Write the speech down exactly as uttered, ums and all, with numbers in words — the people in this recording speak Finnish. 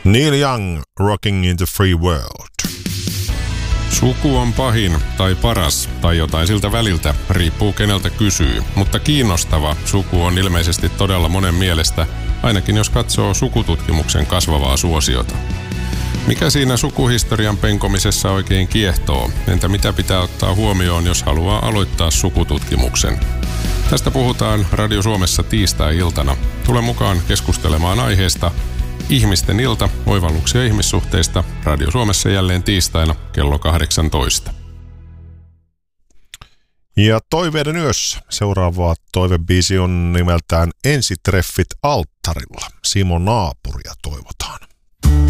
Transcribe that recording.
Neil Young, Rocking in the Free World. Suku on pahin tai paras tai jotain siltä väliltä, riippuu keneltä kysyy. Mutta kiinnostava suku on ilmeisesti todella monen mielestä, ainakin jos katsoo sukututkimuksen kasvavaa suosiota. Mikä siinä sukuhistorian penkomisessa oikein kiehtoo? Entä mitä pitää ottaa huomioon, jos haluaa aloittaa sukututkimuksen? Tästä puhutaan Radio Suomessa tiistai-iltana. Tule mukaan keskustelemaan aiheesta. Ihmisten ilta, oivalluksia ihmissuhteista, Radio Suomessa jälleen tiistaina kello kahdeksantoista. Ja toiveiden yössä seuraava toivebiisi on nimeltään Ensitreffit alttarilla. Simo Naapuria toivotaan.